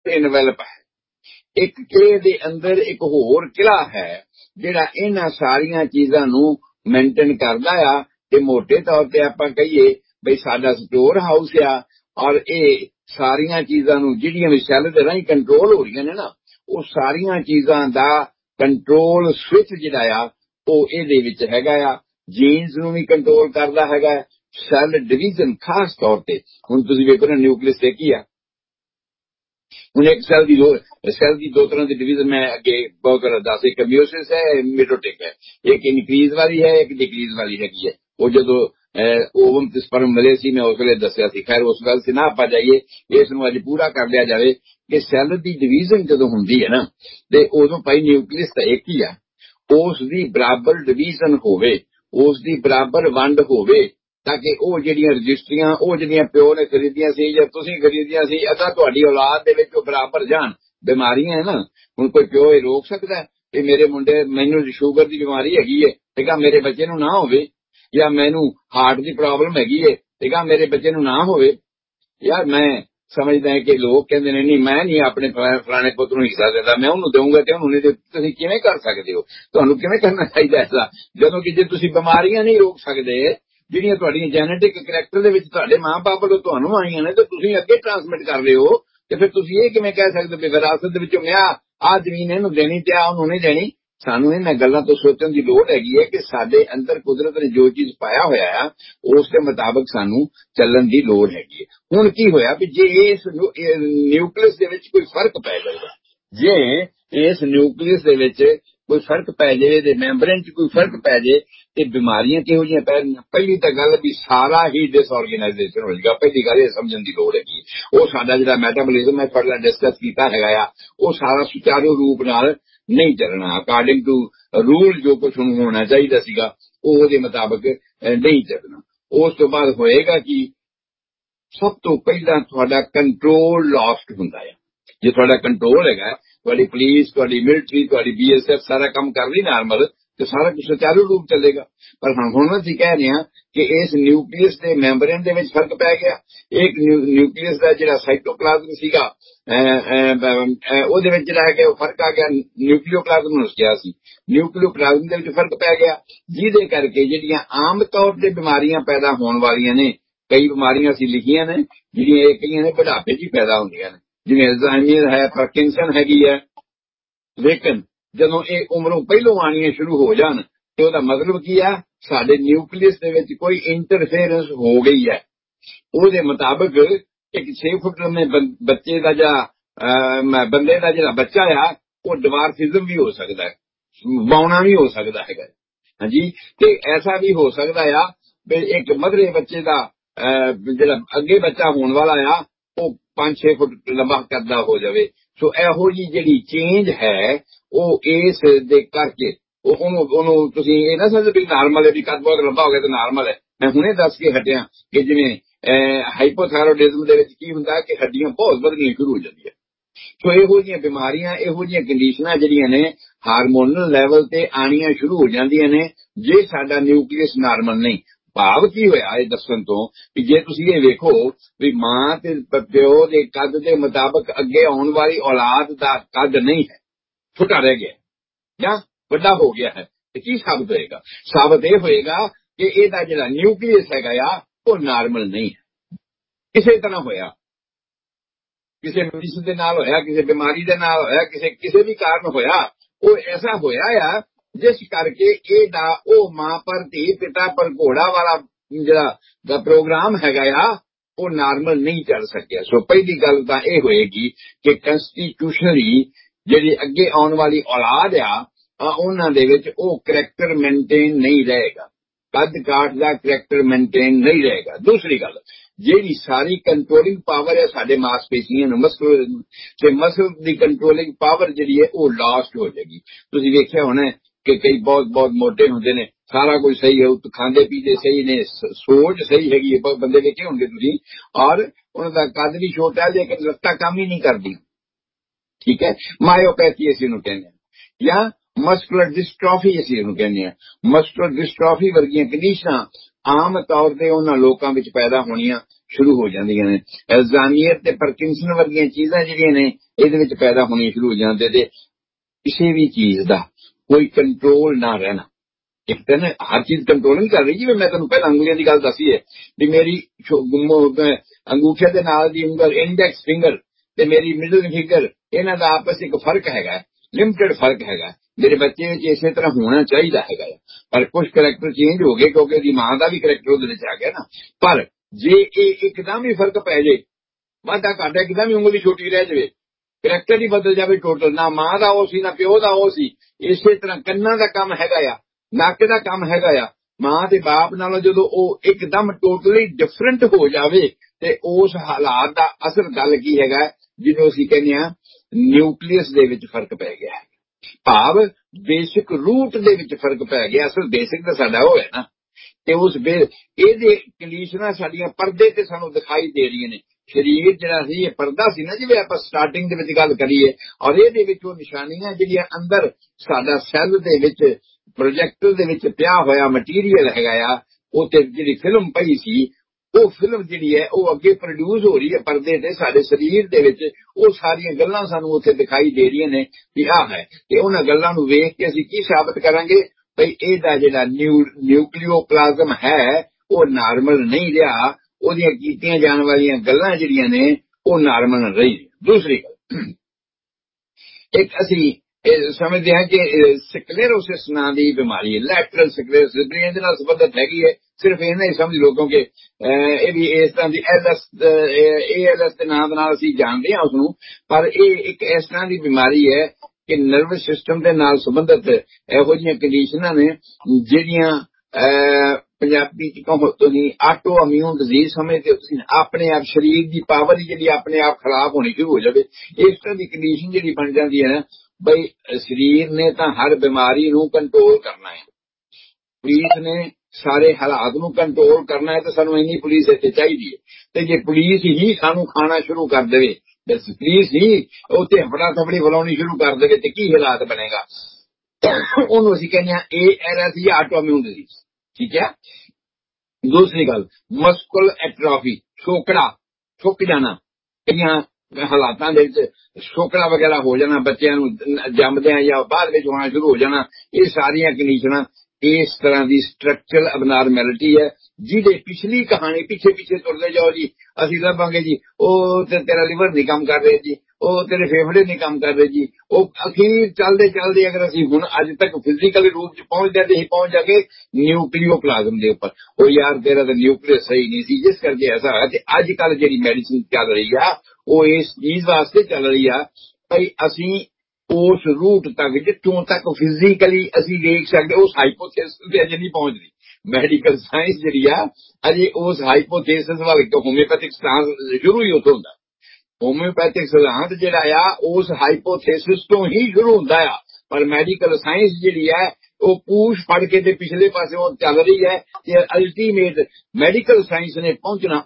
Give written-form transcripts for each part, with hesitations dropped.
Envelope ਹੈ। ਇੱਕ ਕਿਲੇ ਦੇ ਅੰਦਰ ਇੱਕ ਹੋਰ ਕਿਲਾ ਹੈ ਜਿਹੜਾ ਇਹਨਾਂ ਸਾਰੀਆਂ ਚੀਜ਼ਾਂ ਨੂੰ ਮੇਨਟੇਨ ਕਰਦਾ ਆ। ਤੇ ਮੋਟੇ ਤੌਰ ਤੇ ਆਪਾਂ ਕਹੀਏ ਬਈ ਸਾਡਾ ਸਟੋਰ ਹਾਊਸ ਆ, ਔਰ ਇਹ ਸਾਰੀਆਂ ਚੀਜ਼ਾਂ ਨੂੰ ਜਿਹੜੀਆਂ ਵੀ ਸੈੱਲ ਦੇ ਰਾਹੀਂ ਕੰਟਰੋਲ ਹੋ ਰਹੀਆਂ ਨੇ ਨਾ, ਉਹ ਸਾਰੀਆਂ ਚੀਜ਼ਾਂ ਦਾ ਕੰਟਰੋਲ ਸਵਿਚ ਜਿਹੜਾ ਆ ਉਹ ਇਹਦੇ ਵਿੱਚ ਹੈਗਾ ਆ। ਜੀਨਸ ਨੂੰ ਵੀ ਕੰਟਰੋਲ ਕਰਦਾ ਹੈਗਾ। ਸੈੱਲ ਡਿਵੀਜ਼ਨ ਖਾਸ ਤੌਰ ਤੇ ਹੁਣ ਤੁਸੀਂ ਵੇਖੋ ਨਾ, ਨਿਊਕਲੀਅਸ ਤੇ ਕੀ ਆ। ਹੁਣ ਇੱਕ ਸੈੱਲ ਦੀ ਦੋ ਤਰ੍ਹਾਂ ਦੀ ਡਿਵੀਜ਼ਨ ਮੈਂ ਅੱਗੇ ਬਹੁਤ ਤਰ੍ਹਾਂ ਦੱਸ, ਇੱਕ ਮਿਓਸਿਸ ਹੈ, ਮਿਟੋਟਿਕ ਹੈ। ਇੱਕ ਇਨਕਰੀਜ਼ ਵਾਲੀ ਹੈ, ਇੱਕ ਡਿਕਰੀਜ਼ ਵਾਲੀ ਹੈਗੀ ਹੈ। ਉਹ ਜਦੋਂ ਓਵਮ ਤੇ ਸਪਰਮ ਮਿਲੇ ਸੀ ਮੈਂ ਉਸ ਵੇਲੇ ਦੱਸਿਆ ਸੀ। ਖੈਰ ਉਸ ਗੱਲ से ਨਾ ਆਪਾਂ ਜਾਈਏ, ਇਸ ਨੂੰ ਅੱਜ ਪੂਰਾ ਕਰ ਲਿਆ ਜਾਵੇ ਕਿ ਸੈੱਲ ਦੀ ਡਿਵੀਜ਼ਨ ਜਦੋਂ ਹੁੰਦੀ ਹੈ ਨਾ, ਤੇ ਉਦੋਂ ਭਾਈ ਨਿਊਕਲੀਅਸ ਤਾਂ ਇੱਕ ਹੀ ਆ, ਉਸ ਦੀ ਬਰਾਬਰ ਡਿਵੀਜ਼ਨ ਹੋਵੇ, ਉਸ ਦੀ ਬਰਾਬਰ ਵੰਡ ਹੋਵੇ, ਤਾਂ ਕਿ ਉਹ ਜਿਹੜੀਆਂ ਰਜਿਸਟਰੀਆਂ ਉਹ ਜਿਹੜੀਆਂ ਪਿਓ ਨੇ ਖਰੀਦੀਆਂ ਸੀ ਜਾਂ ਤੁਸੀਂ ਖਰੀਦੀਆਂ ਸੀ, ਅਦਾ ਤੁਹਾਡੀ ਔਲਾਦ ਦੇ ਵਿੱਚ ਉਹ ਬਰਾਬਰ ਜਾਣ। ਬਿਮਾਰੀਆਂ ਹੈ ਨਾ, ਹੁਣ ਕੋਈ ਪਿਓ ਇਹ ਰੋਕ ਸਕਦਾ ਕਿ ਮੇਰੇ ਮੁੰਡੇ ਮੈਨੂੰ ਸ਼ੂਗਰ ਦੀ ਬਿਮਾਰੀ ਹੈਗੀ ਹੈ ਤੇ ਕਾ ਮੇਰੇ ਬੱਚੇ ਨੂੰ ਨਾ ਹੋਵੇ, ਜਾਂ ਮੈਨੂੰ ਹਾਰਟ ਦੀ ਪ੍ਰੋਬਲਮ ਹੈਗੀ ਹੈ ਤੇ ਕਾ ਮੇਰੇ ਬੱਚੇ ਨੂੰ ਨਾ ਹੋਵੇ। ਯਾਰ ਮੈਂ ਸਮਝਦਾ ਕਿ ਲੋਕ ਕਹਿੰਦੇ ਨੇ ਨਹੀਂ ਮੈਂ ਨਹੀਂ ਆਪਣੇ ਫਲਾਣੇ ਪੁੱਤ ਨੂੰ ਹਿੱਸਾ ਦਿੰਦਾ, ਮੈਂ ਉਹਨੂੰ ਦਊਂਗਾ ਤੇ ਉਹਨੂੰ ਨਹੀਂ। ਤੁਸੀਂ ਕਿਵੇਂ ਕਰ ਸਕਦੇ ਹੋ? ਤੁਹਾਨੂੰ ਕਿਵੇਂ ਕਰਨਾ ਚਾਹੀਦਾ ਐਸਾ? ਜਦੋਂ ਕਿ ਜੇ ਤੁਸੀਂ ਬਿਮਾਰੀਆਂ ਨਹੀਂ ਰੋਕ ਸਕਦੇ ਜਿਹੜੀਆਂ ਤੁਹਾਡੀਆਂ ਜੈਨੇਟਿਕ ਕਰੈਕਟਰ ਦੇ ਵਿੱਚ ਤੁਹਾਡੇ ਮਾਂ-ਬਾਪ ਵੱਲੋਂ ਤੁਹਾਨੂੰ ਆਈਆਂ ਨੇ ਤੇ ਤੁਸੀਂ ਅੱਗੇ ਟ੍ਰਾਂਸਮਿਟ ਕਰ ਰਹੇ ਹੋ, ਤੇ ਫਿਰ ਤੁਸੀਂ ਇਹ ਕਿਵੇਂ ਕਹਿ ਸਕਦੇ ਵੀ ਵਿਰਾਸਤ ਦੇ ਵਿੱਚੋਂ ਮੈਂ ਆਹ ਜ਼ਮੀਨ ਇਹਨੂੰ ਦੇਣੀ ਤੇ ਆਹ ਉਹਨੂੰ ਨਹੀਂ ਦੇਣੀ? ਸਾਨੂੰ ਇਹਨਾਂ ਗੱਲਾਂ ਤੋਂ ਸੋਚਣ ਦੀ ਲੋੜ ਹੈਗੀ ਹੈ ਕਿ ਸਾਡੇ ਅੰਦਰ ਕੁਦਰਤ ਨੇ ਜੋ ਚੀਜ਼ ਪਾਇਆ ਹੋਇਆ ਆ ਉਸ ਦੇ ਮੁਤਾਬਕ ਸਾਨੂੰ ਚੱਲਣ ਦੀ ਲੋੜ ਹੈਗੀ ਹੈ। ਹੁਣ ਕੀ ਹੋਇਆ ਵੀ ਜੇ ਇਸ ਨਿਊਕਲੀਅਸ ਦੇ ਵਿੱਚ ਕੋਈ ਫਰਕ ਪੈ ਜਾਏਗਾ, ਜੇ ਇਸ ਨਿਊਕਲੀਅਸ ਦੇ ਵਿੱਚ ਕੋਈ ਫਰਕ ਪੈ ਜਾਏ, ਇਹਦੇ ਮੈਂਬਰੇਨ 'ਚ ਕੋਈ ਫਰਕ ਪੈ ਜਾਏ ਤੇ ਬਿਮਾਰੀਆਂ ਕਿਹੋ ਜਿਹੀਆਂ ਪੈ ਰਹੀਆਂ? ਪਹਿਲੀ ਤਾਂ ਗੱਲ ਵੀ ਸਾਰਾ ਹੀ ਡਿਸਆਰਗੇਨਾਈਜੇਸ਼ਨ ਹੋ ਜਾਏਗਾ। ਪਹਿਲੀ ਗੱਲ ਇਹ ਸਮਝਣ ਦੀ ਲੋੜ ਹੈਗੀ। ਉਹ ਸਾਡਾ ਜਿਹੜਾ ਮੈਟਾਬੋਲਿਜ਼ਮ ਹੈ ਪਹਿਲਾਂ ਡਿਸਕਸ ਕੀਤਾ ਹੈਗਾ ਆ, ਉਹ ਸਾਰਾ ਸੁਚਾਰੂ ਰੂਪ ਨਾਲ ਨਹੀਂ ਚੱਲਣਾ। ਅਕਾਰਡਿੰਗ ਟੂ ਰੂਲ ਜੋ ਕੁਝ ਹੋਣਾ ਚਾਹੀਦਾ ਸੀਗਾ ਉਹ ਉਹਦੇ ਮੁਤਾਬਕ ਨਹੀਂ ਚੱਲਣਾ। ਉਸ ਤੋਂ ਬਾਅਦ ਹੋਏਗਾ ਕਿ ਸਭ ਤੋਂ ਪਹਿਲਾਂ ਤੁਹਾਡਾ ਕੰਟਰੋਲ ਲਾਸਟ ਹੁੰਦਾ ਹੈ। ਜੇ ਤੁਹਾਡਾ ਕੰਟਰੋਲ ਹੈਗਾ, ਤੁਹਾਡੀ ਪੁਲਿਸ, ਤੁਹਾਡੀ ਮਿਲਟਰੀ, ਤੁਹਾਡੀ BSF ਸਾਰਾ ਕੰਮ ਕਰ ਰਹੀ ਨਾਰਮਲ, ਤੇ ਸਾਰਾ ਕੁਝ ਸੁਚਾਰੂ ਰੂਪ ਚੱਲੇਗਾ। ਪਰ ਹੁਣ ਅਸੀਂ ਕਹਿ ਰਹੇ ਹਾਂ ਕਿ ਇਸ ਨਿਊਕਲੀਅਸ ਦੇ ਮੈਂਬਰੇਨ ਦੇ ਵਿੱਚ ਫਰਕ ਪੈ ਗਿਆ। ਇੱਕ ਨਿਊਕਲੀਅਸ ਦਾ ਜਿਹੜਾ ਸਾਈਟੋਪਲਾਜ਼ਮ ਸੀਗਾ ਉਹਦੇ ਵਿੱਚ ਜਿਹੜਾ ਹੈਗਾ ਉਹ ਫਰਕ ਆ ਗਿਆ। ਨਿਊਕਲੀਓਪਲਾਜ਼ਮ ਨੂੰ ਕਿਹਾ ਸੀ, ਨਿਊਕਲੀਓਪਲਾਜ਼ਮ ਦੇ ਵਿੱਚ ਫਰਕ ਪੈ ਗਿਆ, ਜਿਹਦੇ ਕਰਕੇ ਜਿਹੜੀਆਂ ਆਮ ਤੌਰ ਤੇ ਬਿਮਾਰੀਆਂ ਪੈਦਾ ਹੋਣ ਵਾਲੀਆਂ ਨੇ, ਕਈ ਬਿਮਾਰੀਆਂ ਅਸੀਂ ਲਿਖੀਆਂ ਨੇ ਜਿਹੜੀਆਂ ਇਹ ਕਈਆਂ ਨੇ ਬੁਢਾਪੇ 'ਚ ਹੀ ਪੈਦਾ ਹੁੰਦੀਆਂ ਨੇ, ਜਿਵੇਂ ਅਲਜ਼ਾਈਮਰ ਹੈ, ਪਾਰਕਿੰਸਨ ਹੈਗੀ ਹੈ। ਲੇਕਿਨ ਜਦੋਂ ਇਹ ਉਮਰੋਂ ਪਹਿਲੋਂ ਆਉਣੀਆਂ ਸ਼ੁਰੂ ਹੋ ਜਾਣ ਤੇ ਉਹਦਾ ਮਤਲਬ ਕੀ ਆ? ਸਾਡੇ ਨਿਊਕਲੀਅਸ ਦੇ ਵਿੱਚ ਕੋਈ ਇੰਟਰਫੇਰੈਂਸ ਹੋ ਗਈ ਹੈ। ਉਹਦੇ ਮੁਤਾਬਕ ਇੱਕ 6 ਫੁੱਟ ਲੰਮੇ ਬੱਚੇ ਦਾ ਜਾਂ ਬੰਦੇ ਦਾ ਜਿਹੜਾ ਬੱਚਾ ਆ ਉਹ ਡਵਾਰਫਿਜ਼ਮ ਵੀ ਹੋ ਸਕਦਾ ਹੈ, ਬੌਣਾ ਵੀ ਹੋ ਸਕਦਾ ਹੈਗਾ। ਹਾਂਜੀ, ਤੇ ਐਸਾ ਵੀ ਹੋ ਸਕਦਾ ਆ ਵੀ ਇੱਕ ਮਧਰੇ ਬੱਚੇ ਦਾ ਜਿਹੜਾ ਅੱਗੇ ਬੱਚਾ ਹੋਣ ਵਾਲਾ ਆ ਉਹ 5-6 ਫੁੱਟ ਲੰਬਾ ਕੱਦ ਹੋ ਜਾਵੇ। ਸੋ ਇਹੋ ਜੀ ਜਿਹੜੀ ਚੇਂਜ ਹੈ ਉਹ ਇਸ ਦੇ ਕਰਕੇ ਉਹਨੂੰ ਤੁਸੀਂ ਇਹ ਨਾ ਸਮਝੋ ਵੀ ਨਾਰਮਲ ਹੈ, ਵੀ ਕੱਦ ਬਹੁਤ ਲੰਬਾ ਹੋ ਗਿਆ ਤਾਂ ਨਾਰਮਲ ਹੈ। ਮੈਂ ਹੁਣੇ ਦੱਸ ਕੇ ਹਟਿਆ ਕਿ ਜਿਵੇਂ ਹਾਈਪੋਥਾਇਰੋਇਡਿਜ਼ਮ ਦੇ ਵਿੱਚ ਕੀ ਹੁੰਦਾ ਕਿ ਹੱਡੀਆਂ ਬਹੁਤ ਵਧਣੀਆਂ ਸ਼ੁਰੂ ਹੋ ਜਾਂਦੀਆਂ। ਸੋ ਇਹੋ ਜਿਹੀਆਂ ਬਿਮਾਰੀਆਂ, ਇਹੋ ਜਿਹੀਆਂ ਕੰਡੀਸ਼ਨਾਂ ਜਿਹੜੀਆਂ ਨੇ ਹਾਰਮੋਨਲ ਲੈਵਲ ਤੇ ਆਣੀਆਂ ਸ਼ੁਰੂ ਹੋ ਜਾਂਦੀਆਂ ਨੇ ਜੇ ਸਾਡਾ ਨਿਊਕਲੀਅਸ ਨਾਰਮਲ ਨਹੀਂ। ਭਾਵ ਕੀ ਹੋਇਆ ਇਹ ਦੱਸਣ ਤੋਂ ਵੀ ਜੇ ਤੁਸੀਂ ਇਹ ਵੇਖੋ ਵੀ ਮਾਂ ਤੇ ਪਿਓ ਦੇ ਕੱਦ ਦੇ ਮੁਤਾਬਕ ਅੱਗੇ ਆਉਣ ਵਾਲੀ ਔਲਾਦ ਦਾ ਕੱਦ ਨਹੀਂ ਹੈ, ਛੋਟਾ ਰਹਿ ਗਿਆ ਜਾਂ ਵੱਡਾ ਹੋ ਗਿਆ ਹੈ, ਤੇ ਕੀ ਸਾਬਤ ਹੋਏਗਾ? ਸਾਬਤ ਇਹ ਹੋਏਗਾ ਕਿ ਇਹਦਾ ਜਿਹੜਾ ਨਿਊਕਲੀਅਸ ਹੈਗਾ ਆ ਉਹ ਨਾਰਮਲ ਨਹੀਂ ਹੈ। ਕਿਸੇ ਤਰ੍ਹਾਂ ਹੋਇਆ, ਕਿਸੇ ਮਰੀਜ਼ ਦੇ ਨਾਲ ਹੋਇਆ, ਕਿਸੇ ਬਿਮਾਰੀ ਦੇ ਨਾਲ ਹੋਇਆ, ਕਿਸੇ ਵੀ ਕਾਰਨ ਹੋਇਆ, ਉਹ ਐਸਾ ਹੋਇਆ ਆ ਜਿਸ ਕਰਕੇ ਇਹਦਾ ਉਹ ਮਾਂ ਪਰ ਧੀ, ਪਿਤਾ ਪਰ ਘੋੜਾ ਵਾਲਾ ਜਿਹੜਾ ਦਾ ਪ੍ਰੋਗਰਾਮ ਹੈਗਾ ਆ ਉਹ ਨਾਰਮਲ ਨਹੀਂ ਚੱਲ ਸਕਿਆ। ਸੋ ਪਹਿਲੀ ਗੱਲ ਤਾਂ ਇਹ ਹੋਏਗੀ ਕਿ ਕੰਸਟੀਟਿਊਸ਼ਨਲੀ ਜਿਹੜੀ ਅੱਗੇ ਆਉਣ ਵਾਲੀ ਔਲਾਦ ਆ ਉਹਨਾਂ ਦੇ ਵਿੱਚ ਉਹ ਕਰੈਕਟਰ ਮੇਨਟੇਨ ਨਹੀਂ ਰਹੇਗਾ, ਕੱਦ ਕਾਠ ਦਾ ਕਰੈਕਟਰ ਮੇਨਟੇਨ ਨਹੀਂ ਰਹੇਗਾ। ਦੂਸਰੀ ਗੱਲ, ਜਿਹੜੀ ਸਾਰੀ ਕੰਟਰੋਲਿੰਗ ਪਾਵਰ ਹੈ ਸਾਡੇ ਮਾਸਪੇਸ਼ੀਆਂ ਨੂੰ, ਮਸਲ ਦੀ ਕੰਟਰੋਲਿੰਗ ਪਾਵਰ ਜਿਹੜੀ ਹੈ ਉਹ ਲਾਸਟ ਹੋ ਜਾਏਗੀ। ਤੁਸੀਂ ਵੇਖਿਆ ਹੋਣਾ ਕਿ ਕਈ ਬਹੁਤ ਮੋਟੇ ਹੁੰਦੇ ਨੇ, ਸਾਰਾ ਕੁਝ ਸਹੀ ਹੈ, ਖਾਂਦੇ ਪੀਂਦੇ ਸਹੀ ਨੇ, ਸੋਚ ਸਹੀ ਹੈਗੀ ਹੈ, ਬੰਦੇ ਵੇਖੇ ਹੋਣਗੇ ਤੁਸੀਂ, ਔਰ ਉਹਨਾਂ ਦਾ ਕੱਦ ਵੀ ਛੋਟਾ ਲੇਕਿਨ ਲੱਤਾਂ ਕੰਮ ਹੀ ਨਹੀਂ ਕਰਦੀ। ਠੀਕ ਹੈ, ਮਾਇਓਪੈਥੀ ਅਸੀਂ ਇਹਨੂੰ ਕਹਿੰਦੇ ਹਾਂ, ਜਾਂ ਮਸਕੂਲਰ ਡਿਸਟ੍ਰੋਫੀ ਅਸੀਂ ਇਹਨੂੰ ਕਹਿੰਦੇ ਹਾਂ। ਮਸਕੂਲਰ ਡਿਸਟ੍ਰੋਫੀ ਵਰਗੀਆਂ ਕੰਡੀਸ਼ਨਾਂ ਆਮ ਤੌਰ ਤੇ ਉਹਨਾਂ ਲੋਕਾਂ ਵਿੱਚ ਪੈਦਾ ਹੋਣੀਆਂ ਸ਼ੁਰੂ ਹੋ ਜਾਂਦੀਆਂ ਨੇ। ਅਲਜ਼ਾਈਮਰ ਤੇ ਪਾਰਕਿੰਸਨ ਵਰਗੀਆਂ ਚੀਜ਼ਾਂ ਜਿਹੜੀਆਂ ਨੇ ਇਹਦੇ ਵਿੱਚ ਪੈਦਾ ਹੋਣੀਆਂ ਸ਼ੁਰੂ ਹੋ ਜਾਂਦੇ ਤੇ ਕਿਸੇ ਵੀ ਚੀਜ਼ ਦਾ ਕੋਈ ਕੰਟਰੋਲ ਨਾ ਰਹਿਣਾ। ਇੱਕ ਤਾਂ ਨਾ ਹਰ ਚੀਜ਼ ਕੰਟਰੋਲ ਨਹੀਂ ਕਰ ਰਹੀ। ਜਿਵੇਂ ਮੈਂ ਤੁਹਾਨੂੰ ਪਹਿਲਾਂ ਅੰਗੁਲੀਆਂ ਦੀ ਗੱਲ ਦੱਸੀ ਹੈ ਵੀ ਮੇਰੀ ਅੰਗੂਠੇ ਦੇ ਨਾਲ ਦੀ ਉਂਗਲ ਇੰਡੈਕਸ ਫਿੰਗਰ ਤੇ ਮੇਰੀ ਮਿਡਲ ਫਿੰਗਰ ਇਹਨਾਂ ਦਾ ਆਪਸ ਇੱਕ ਫਰਕ ਹੈਗਾ, ਲਿਮਟਿਡ ਫਰਕ ਹੈਗਾ। ਮੇਰੇ ਬੱਚੇ ਵਿੱਚ ਇਸੇ ਤਰ੍ਹਾਂ ਹੋਣਾ ਚਾਹੀਦਾ ਹੈਗਾ, ਪਰ ਕੁਝ ਕਰੈਕਟਰ ਚੇਂਜ ਹੋ ਗਏ ਕਿਉਂਕਿ ਉਹਦੀ ਮਾਂ ਦਾ ਵੀ ਕਰੈਕਟਰ ਉਹਦੇ ਵਿੱਚ ਆ ਗਿਆ ਨਾ। ਪਰ ਜੇ ਇਹ ਇੱਕਦਮ ਹੀ ਫਰਕ ਪੈ ਜੇ, ਵਾਧਾ ਘਾਟਾ ਇੱਕਦਮ ਹੀ ਉਂਗਲੀ ਛੋਟੀ ਰਹਿ ਜਾਵੇ, ਕਰੈਕਟਰ ਹੀ ਬਦਲ ਜਾਵੇ ਟੋਟਲ, ਨਾ ਮਾਂ ਦਾ ਉਹ ਸੀ ਨਾ ਪਿਓ ਦਾ ਉਹ ਸੀ। ਇਸੇ ਤਰ੍ਹਾਂ ਕੰਨਾਂ ਦਾ ਕੰਮ ਹੈਗਾ ਆ, ਨੱਕ ਦਾ ਕੰਮ ਹੈਗਾ ਆ। ਮਾਂ ਤੇ ਬਾਪ ਨਾਲੋਂ ਜਦੋਂ ਉਹ ਇੱਕਦਮ ਟੋਟਲੀ ਡਿਫਰੈਂਟ ਹੋ ਜਾਵੇ ਤੇ ਉਸ ਹਾਲਾਤ ਦਾ ਅਸਲ ਗੱਲ ਕੀ ਹੈਗਾ, ਜਿਹਨੂੰ ਅਸੀਂ ਕਹਿੰਦੇ ਆ ਨਿਊਕਲੀਅਸ ਦੇ ਵਿੱਚ ਫਰਕ ਪੈ ਗਿਆ ਹੈ, ਭਾਵ ਬੇਸਿਕ ਰੂਟ ਦੇ ਵਿੱਚ ਫਰਕ ਪੈ ਗਿਆ। ਅਸਲ ਬੇਸਿਕ ਤਾਂ ਸਾਡਾ ਉਹ ਹੈ ਨਾ, ਤੇ ਉਸ ਇਹਦੇ ਕੰਡੀਸ਼ਨਾਂ ਸਾਡੀਆਂ ਪਰਦੇ ਤੇ ਸਾਨੂੰ ਦਿਖਾਈ ਦੇ ਰਹੀਆਂ ਨੇ। ਸਰੀਰ ਜਿਹੜਾ ਸੀ ਇਹ ਪਰਦਾ ਸੀ ਨਾ, ਜਿਵੇਂ ਆਪਾਂ ਸਟਾਰਟਿੰਗ ਦੇ ਵਿੱਚ ਗੱਲ ਕਰੀਏ, ਔਰ ਇਹਦੇ ਵਿੱਚ ਉਹ ਨਿਸ਼ਾਨੀਆਂ ਜਿਹੜੀਆਂ ਅੰਦਰ ਸਾਡਾ ਸੈੱਲ ਦੇ ਵਿੱਚ ਪ੍ਰੋਜੈਕਟਰ ਦੇ ਵਿੱਚ ਪਿਆ ਹੋਇਆ ਮਟੀਰੀਅਲ ਹੈਗਾ ਆ, ਉਹ ਤੇ ਜਿਹੜੀ ਫਿਲਮ ਪਈ ਸੀ, ਉਹ ਫਿਲਮ ਜਿਹੜੀ ਹੈ ਉਹ ਅੱਗੇ ਪ੍ਰੋਡਿਊਸ ਹੋ ਰਹੀ ਹੈ ਪਰਦੇ ਤੇ ਸਾਡੇ ਸਰੀਰ ਦੇ ਵਿੱਚ। ਉਹ ਸਾਰੀਆਂ ਗੱਲਾਂ ਸਾਨੂੰ ਉੱਥੇ ਦਿਖਾਈ ਦੇ ਰਹੀਆਂ ਨੇ ਵੀ ਆਹ ਹੈ, ਤੇ ਉਹਨਾਂ ਗੱਲਾਂ ਨੂੰ ਵੇਖ ਕੇ ਅਸੀਂ ਕੀ ਸਾਬਤ ਕਰਾਂਗੇ ਭਈ ਇਹਦਾ ਜਿਹੜਾ ਨਿਊਕਲੀਓਪਲਾਜ਼ਮ ਹੈ ਉਹ ਨਾਰਮਲ ਨਹੀਂ ਰਿਹਾ, ਉਹਦੀਆਂ ਕੀਤੀਆਂ ਜਾਣ ਵਾਲੀਆਂ ਗੱਲਾਂ ਜਿਹੜੀਆਂ ਨੇ ਉਹ ਨਾਰਮਲ ਰਹੀ। ਦੂਸਰੀ ਗੱਲ, ਇੱਕ ਅਸੀਂ ਸਮਝਦੇ ਹਾਂ ਕਿ ਸਕਲੇਰੋਸਿਸ ਨਾਂ ਦੀ ਬਿਮਾਰੀ ਹੈ, ਲੈਟਰਲ ਸਕਲੇਰੋਸਿਸ, ਬ੍ਰੇਨ ਦੇ ਨਾਲ ਸੰਬੰਧਿਤ ਹੈਗੀ ਹੈ। ਸਿਰਫ ਇਹਨਾਂ ਹੀ ਸਮਝ ਲਓ ਕਿਉਂਕਿ ਇਹ ਵੀ ਇਸ ਤਰ੍ਹਾਂ ਦੀ ALS ਦੇ ਨਾਮ ਨਾਲ ਅਸੀਂ ਜਾਣਦੇ ਹਾਂ ਉਸਨੂੰ, ਪਰ ਇਹ ਇੱਕ ਇਸ ਤਰ੍ਹਾਂ ਦੀ ਬਿਮਾਰੀ ਹੈ ਕਿ ਨਰਵਸ ਸਿਸਟਮ ਦੇ ਨਾਲ ਸੰਬੰਧਿਤ ਇਹੋ ਜਿਹੀਆਂ ਕੰਡੀਸ਼ਨਾਂ ਨੇ ਜਿਹੜੀਆਂ ਪੰਜਾਬੀ ਚ ਕਹੋ ਤੁਸੀਂ ਆਟੋ ਇਮਿਊਨ ਡਿਜ਼ੀਜ਼ ਸਮਝਦੇ ਹੋ ਤੁਸੀਂ, ਆਪਣੇ ਆਪ ਸਰੀਰ ਦੀ ਪਾਵਰ ਜਿਹੜੀ ਆਪਣੇ ਆਪ ਖਰਾਬ ਹੋਣੀ ਸ਼ੁਰੂ ਹੋ ਜਾਵੇ। ਇਸ ਤਰ੍ਹਾਂ ਦੀ ਕੰਡੀਸ਼ਨ ਜਿਹੜੀ ਬਣ ਜਾਂਦੀ ਹੈ ਨਾ, ਬਈ ਸਰੀਰ ਨੇ ਤਾਂ ਹਰ ਬਿਮਾਰੀ ਨੂੰ ਕੰਟਰੋਲ ਕਰਨਾ ਹੈ, ਪੁਲਿਸ ਨੇ ਸਾਰੇ ਹਾਲਾਤ ਨੂੰ ਕੰਟਰੋਲ ਕਰਨਾ ਹੈ, ਤੇ ਸਾਨੂੰ ਇੰਨੀ ਪੁਲਿਸ ਇੱਥੇ ਚਾਹੀਦੀ ਹੈ। ਤੇ ਜੇ ਪੁਲਿਸ ਹੀ ਸਾਨੂੰ ਖਾਣਾ ਸ਼ੁਰੂ ਕਰ ਦੇਵੇ, ਪੁਲਿਸ ਹੀ ਉੱਥੇ ਹਫੜਾ ਥਫੜੀ ਫਲਾਉਣੀ ਸ਼ੁਰੂ ਕਰ ਦੇਵੇ, ਤੇ ਕੀ ਹਾਲਾਤ ਬਣੇਗਾ। ਉਹਨੂੰ ਅਸੀਂ ਕਹਿੰਦੇ ਹਾਂ ALS ਜਾਂ ਆਟੋ ਇਮਿਊਨ ਡਿਜ਼ੀਜ਼। ਠੀਕ ਹੈ। ਦੂਸਰੀ ਗੱਲ, ਮਸਕੂਲਰ ਐਟ੍ਰੋਫੀ, ਛੋਕੜਾ ਛੁੱਕ ਜਾਣਾ, ਕਈਆਂ ਹਾਲਾਤਾਂ ਦੇ ਵਿੱਚ ਛੋਕੜਾ ਵਗੈਰਾ ਹੋ ਜਾਣਾ, ਬੱਚਿਆਂ ਨੂੰ ਜੰਮਦਿਆਂ ਜਾਂ ਬਾਅਦ ਵਿੱਚ ਹੋਣਾ ਸ਼ੁਰੂ ਹੋ ਜਾਣਾ। ਇਹ ਸਾਰੀਆਂ ਕੰਡੀਸ਼ਨਾਂ ਇਸ ਤਰ੍ਹਾਂ ਦੀ ਸਟਰਕਚਰਲ ਅਬਨਾਰਮੈਲਿਟੀ ਹੈ, ਜਿਹਦੇ ਪਿਛਲੀ ਕਹਾਣੀ ਪਿੱਛੇ ਤੁਰਦੇ ਜਾਓ ਜੀ, ਅਸੀਂ ਲੱਭਾਂਗੇ ਜੀ ਉਹ ਤੇਰਾ ਲਿਵਰ ਨਹੀਂ ਕੰਮ ਕਰ ਰਿਹਾ ਜੀ, ਉਹ ਤੇਰੇ ਫੇਫੜੇ ਨਹੀਂ ਕੰਮ ਕਰ ਰਹੇ ਜੀ, ਉਹ ਅਖੀਰ ਚੱਲਦੇ ਅਗਰ ਅਸੀਂ ਹੁਣ ਅੱਜ ਤੱਕ ਫਿਜ਼ੀਕਲ ਰੂਪ ਚ ਪਹੁੰਚਦੇ ਤੇ ਅਸੀਂ ਪਹੁੰਚ ਜਾਗੇ ਨਿਊਕਲੀਓਪਲਾਜ਼ਮ ਦੇ ਉੱਪਰ। ਉਹ ਯਾਰ ਤੇਰਾ ਤਾਂ ਨਿਊਕਲੀਅਸ ਸਹੀ ਨਹੀਂ ਸੀ, ਜਿਸ ਕਰਕੇ ਐਸਾ ਹੋਇਆ। ਤੇ ਅੱਜ ਕੱਲ ਜਿਹੜੀ ਮੈਡੀਸਿਨ ਚੱਲ ਰਹੀ ਆ ਉਹ ਇਸ ਚੀਜ਼ ਵਾਸਤੇ ਚੱਲ ਰਹੀ ਆ ਭਈ ਅਸੀਂ ਉਸ ਰੂਟ ਤੱਕ ਜਿੱਥੋਂ ਤੱਕ ਫਿਜ਼ੀਕਲੀ ਅਸੀਂ ਦੇਖ ਸਕਦੇ ਉਸ ਹਾਈਪੋਥੇਸਿਸ ਤੇ ਅਜੇ ਨਹੀਂ ਪਹੁੰਚਦੀ। ਮੈਡੀਕਲ ਸਾਇੰਸ ਜਿਹੜੀ ਆ ਅਜੇ ਉਸ ਹਾਈਪੋਥੇਸਿਸ ਵੱਲ, ਹੋਮਿਓਪੈਥਿਕ ਸਾਇੰਸ ਸ਼ੁਰੂ ਹੀ ਉੱਥੋਂ ਹੁੰਦਾ। ਹੋਮਿਓਪੈਥਿਕ ਸਿਧਾਂਤ ਜਿਹੜਾ ਆ ਉਸ ਹਾਈਪੋਥੇਸਿਸ ਤੋਂ ਹੀ ਸ਼ੁਰੂ ਹੁੰਦਾ ਆ, ਪਰ ਮੈਡੀਕਲ ਸਾਇੰਸ ਜਿਹੜੀ ਹੈ ਉਹ ਪੂਛ ਫੜ ਕੇ ਤੇ ਪਿਛਲੇ ਪਾਸੇ ਉਹ ਚੱਲ ਰਹੀ ਹੈ, ਤੇ ਅਲਟੀਮੇਟ ਮੈਡੀਕਲ ਸਾਇੰਸ ਨੇ ਪਹੁੰਚਣਾ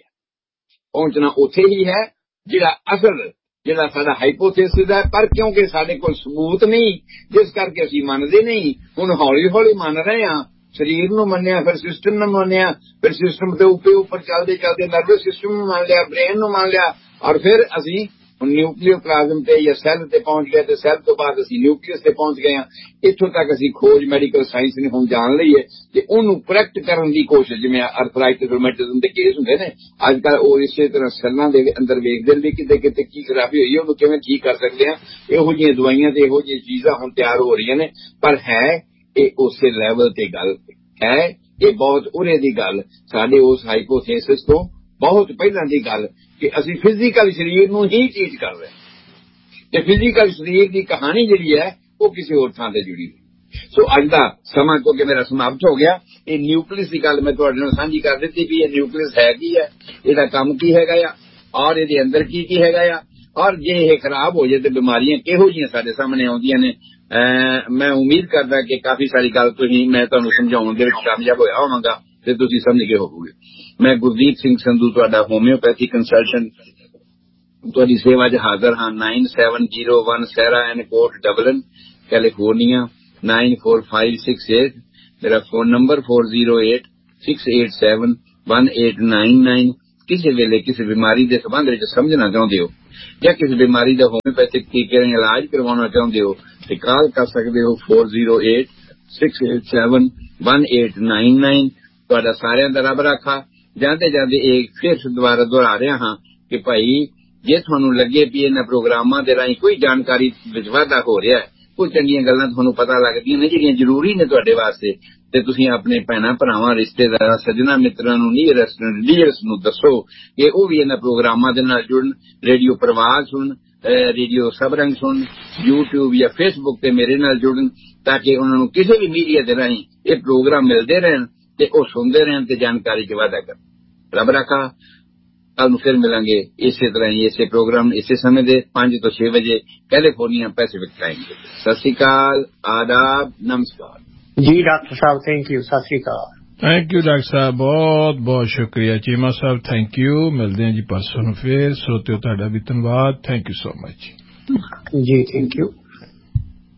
ਉੱਥੇ ਹੀ ਹੈ ਜਿਹੜਾ ਅਸਲ ਜਿਹੜਾ ਸਾਡਾ ਹਾਈਪੋਥੇਸਿਸ ਹੈ। ਪਰ ਕਿਉਂਕਿ ਸਾਡੇ ਕੋਲ ਸਬੂਤ ਨਹੀਂ, ਜਿਸ ਕਰਕੇ ਅਸੀਂ ਮੰਨਦੇ ਨਹੀਂ। ਹੁਣ ਹੌਲੀ ਹੌਲੀ ਮੰਨ ਰਹੇ ਹਾਂ, ਸਰੀਰ ਨੂੰ ਮੰਨਿਆ, ਫਿਰ ਸਿਸਟਮ ਨੂੰ ਮੰਨਿਆ, ਫਿਰ ਸਿਸਟਮ ਦੇ ਉੱਪਰ ਚੱਲਦੇ ਨਰਵਸ ਸਿਸਟਮ ਨੂੰ ਮੰਨ ਲਿਆ, ਬ੍ਰੇਨ ਨੂੰ ਮੰਨ ਲਿਆ, ਔਰ ਫਿਰ ਅਸੀਂ ਨਿਊਕਲੀਓਪਲਾਜ਼ਮ ਤੇ ਜਾਂ ਸੈੱਲ ਤੇ ਪਹੁੰਚ ਗਏ, ਤੇ ਸੈੱਲ ਤੋਂ ਬਾਅਦ ਅਸੀਂ ਨਿਊਕਲੀਅਸ ਤੇ ਪਹੁੰਚ ਗਏ ਹਾਂ। ਇੱਥੋਂ ਤੱਕ ਅਸੀਂ ਖੋਜ ਮੈਡੀਕਲ ਸਾਇੰਸ ਨੇ ਹੁਣ ਜਾਣ ਲਈ ਹੈ, ਤੇ ਉਹਨੂੰ ਕਰੈਕਟ ਕਰਨ ਦੀ ਕੋਸ਼ਿਸ਼, ਜਿਵੇਂ ਅਰਥਰਾਈਟਿਸ ਰੂਮੈਟਿਜ਼ਮ ਦੇ ਕੇਸ ਹੁੰਦੇ ਨੇ ਅੱਜ ਕੱਲ, ਉਹ ਇਸੇ ਤਰ੍ਹਾਂ ਸੈੱਲਾਂ ਦੇ ਅੰਦਰ ਵੇਖਦੇ ਨੇ ਕਿਤੇ ਕੀ ਖਰਾਬੀ ਹੋਈ ਹੈ, ਉਹਨੂੰ ਕਿਵੇਂ ਠੀਕ ਕਰ ਸਕਦੇ ਹਾਂ। ਇਹੋ ਜਿਹੀਆਂ ਦਵਾਈਆਂ ਤੇ ਇਹੋ ਜਿਹੀਆਂ ਚੀਜ਼ਾਂ ਹੁਣ ਤਿਆਰ ਹੋ ਰਹੀਆਂ ਨੇ, ਪਰ ਹੈ ਇਹ ਉਸੇ ਲੈਵਲ ਤੇ ਗੱਲ ਹੈ, ਇਹ ਬਹੁਤ ਉਰੇ ਦੀ ਗੱਲ, ਸਾਡੇ ਉਸ ਹਾਈਪੋਥੇਸਿਸ ਤੋਂ ਬਹੁਤ ਪਹਿਲਾਂ ਦੀ ਗੱਲ ਕਿ ਅਸੀਂ ਫਿਜ਼ੀਕਲ ਸਰੀਰ ਨੂੰ ਹੀ ਚੀਜ਼ ਕਰ ਰਹੇ, ਤੇ ਫਿਜ਼ੀਕਲ ਸਰੀਰ ਦੀ ਕਹਾਣੀ ਜਿਹੜੀ ਹੈ ਉਹ ਕਿਸੇ ਹੋਰ ਥਾਂ ਤੇ ਜੁੜੀ ਹੋਈ। ਸੋ ਅੱਜ ਦਾ ਸਮਾਂ ਕਿਉਂਕਿ ਮੇਰਾ ਸਮਾਪਤ ਹੋ ਗਿਆ, ਇਹ ਨਿਊਕਲੀਅਸ ਦੀ ਗੱਲ ਮੈਂ ਤੁਹਾਡੇ ਨਾਲ ਸਾਂਝੀ ਕਰ ਦਿੱਤੀ ਵੀ ਇਹ ਨਿਊਕਲੀਅਸ ਹੈ ਕੀ ਹੈ, ਇਹਦਾ ਕੰਮ ਕੀ ਹੈਗਾ ਆ, ਔਰ ਇਹਦੇ ਅੰਦਰ ਕੀ ਹੈਗਾ ਆ, ਔਰ ਜੇ ਇਹ ਖਰਾਬ ਹੋ ਜਾਏ ਤੇ ਬਿਮਾਰੀਆਂ ਕਿਹੋ ਜਿਹੀਆਂ ਸਾਡੇ ਸਾਹਮਣੇ ਆਉਂਦੀਆਂ ਨੇ। ਮੈਂ ਉਮੀਦ ਕਰਦਾ ਕਿ ਕਾਫੀ ਸਾਰੀ ਗੱਲ ਮੈਂ ਤੁਹਾਨੂੰ ਸਮਝਾਉਣ ਦੇ ਵਿੱਚ ਕਾਮਯਾਬ ਹੋਇਆ ਹੋਵਾਂਗਾ ਤੇ ਤੁਸੀਂ ਸਮਝ ਗਏ ਹੋਵੋਗੇ। ਮੈਂ ਗੁਰਦੀਪ ਸਿੰਘ ਸੰਧੂ, ਤੁਹਾਡਾ ਹੋਮਿਓਪੈਥੀ ਕੰਸਲਟੈਂਟ, ਤੁਹਾਡੀ ਸੇਵਾ 'ਚ ਹਾਜ਼ਰ ਹਾਂ। 9701 ਸੈਰਾ ਐਂਡ ਕੋਟ, ਡਬਲਿਨ, ਕੈਲੀਫੋਰਨੀਆ 94568। ਮੇਰਾ ਫੋਨ ਨੰਬਰ 4086871899। ਕਿਸੇ ਵੇਲੇ ਕਿਸੇ ਬਿਮਾਰੀ ਦੇ ਸੰਬੰਧ ਵਿੱਚ ਸਮਝਣਾ ਚਾਹੁੰਦੇ ਹੋ ਜਾਂ ਕਿਸੇ ਬਿਮਾਰੀ ਦਾ ਹੋਮਿਓਪੈਥਿਕ ਤਰੀਕੇ ਨਾਲ ਇਲਾਜ ਕਰਵਾਉਣਾ ਚਾਹੁੰਦੇ ਹੋ ਤੇ ਕਾਲ ਕਰ ਸਕਦੇ ਹੋ 4086871899। ਤੁਹਾਡਾ ਸਾਰਿਆਂ ਦਾ ਰੱਬ ਰਾਖਾ। ਜਾਂਦੇ ਜਾਂਦੇ ਇਹ ਫਿਰ ਦੁਬਾਰਾ ਦੁਹਰਾ ਰਿਹਾ ਹਾਂ ਕਿ ਭਾਈ ਜੇ ਤੁਹਾਨੂੰ ਲੱਗੇ ਵੀ ਇਹਨਾਂ ਪ੍ਰੋਗਰਾਮਾਂ ਦੇ ਰਾਹੀਂ ਕੋਈ ਜਾਣਕਾਰੀ ਵਿੱਚ ਵਾਧਾ ਹੋ ਰਿਹਾ ਹੈ, ਕੋਈ ਚੰਗੀਆਂ ਗੱਲਾਂ ਤੁਹਾਨੂੰ ਪਤਾ ਲੱਗਦੀਆਂ ਨੇ ਜਿਹੜੀਆਂ ਜ਼ਰੂਰੀ ਨੇ ਤੁਹਾਡੇ ਵਾਸਤੇ, ਤੇ ਤੁਸੀਂ ਆਪਣੇ ਭੈਣਾਂ ਭਰਾਵਾਂ ਰਿਸ਼ਤੇਦਾਰਾਂ ਸੱਜਣਾ ਮਿੱਤਰਾਂ ਨੂੰ ਲੀਡਰਸ ਨੂੰ ਦੱਸੋ ਕਿ ਉਹ ਵੀ ਇਹਨਾਂ ਪ੍ਰੋਗਰਾਮਾਂ ਦੇ ਨਾਲ ਜੁੜਨ। ਰੇਡੀਓ ਪ੍ਰਵਾਦ ਸੁਣਨ, ਰੇਡੀਓ ਸਬਰੰਗ ਸੁਣਨ, YouTube ਜਾਂ Facebook ਤੇ ਮੇਰੇ ਨਾਲ ਜੁੜਨ, ਤਾਂ ਕਿ ਉਹਨਾਂ ਨੂੰ ਕਿਸੇ ਵੀ ਮੀਡੀਆ ਦੇ ਰਾਹੀਂ ਇਹ ਪ੍ਰੋਗਰਾਮ ਮਿਲਦੇ ਰਹਿਣ ਤੇ ਉਹ ਸੁਣਦੇ ਰਹਿਣ ਤੇ ਜਾਣਕਾਰੀ 'ਚ ਵਾਧਾ ਕਰਨ। ਰੱਬ ਰਾਖਾ। ਕੱਲ ਨੂੰ ਫਿਰ ਮਿਲਾਂਗੇ ਇਸੇ ਤਰ੍ਹਾਂ ਹੀ ਇਸੇ ਪ੍ਰੋਗਰਾਮ ਇਸੇ ਸਮੇਂ ਦੇ 5 ਤੋਂ 6 ਵਜੇ ਕੈਲੀਫੋਰਨੀਆ ਪੈਸੀਫਿਕ ਟਾਈਮ। ਸਤਿ ਸ਼੍ਰੀ ਅਕਾਲ, ਆਦਾਬ, ਨਮਸਕਾਰ ਜੀ ਡਾਕਟਰ ਸਾਹਿਬ। Thank you. ਸਤਿ ਸ਼੍ਰੀ ਅਕਾਲ। ਥੈਂਕ ਯੂ ਡਾਕਟਰ ਸਾਹਿਬ, ਬਹੁਤ ਬਹੁਤ ਸ਼ੁਕਰੀਆ। ਚੀਮਾ ਸਾਹਿਬ ਥੈਂਕ ਯੂ। ਮਿਲਦੇ ਹਾਂ ਜੀ ਪਰਸੋਂ ਨੂੰ ਫਿਰ। ਸਰੋਤਿਓ ਤੁਹਾਡਾ ਵੀ ਧੰਨਵਾਦ। ਥੈਂਕ ਯੂ ਸੋ ਮਚ ਜੀ। Thank you.